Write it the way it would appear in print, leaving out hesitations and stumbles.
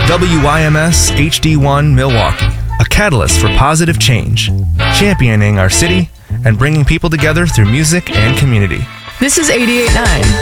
WYMS HD1 Milwaukee, a catalyst for positive change, championing our city and bringing people together through music and community. This is 88.9.